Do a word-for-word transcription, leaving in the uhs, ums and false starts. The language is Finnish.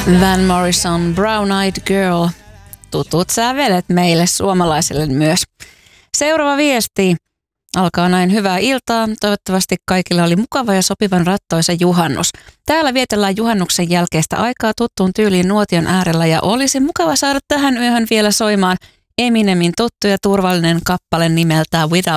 Van Morrison, Brown Eyed Girl. Tutut sävelet meille suomalaisille myös. Seuraava viesti alkaa näin: hyvää iltaa. Toivottavasti kaikilla oli mukava ja sopivan rattoisa juhannus. Täällä vietellään juhannuksen jälkeistä aikaa tuttuun tyyliin nuotion äärellä ja olisi mukava saada tähän yöhön vielä soimaan Eminemin tuttu ja turvallinen kappale nimeltään Without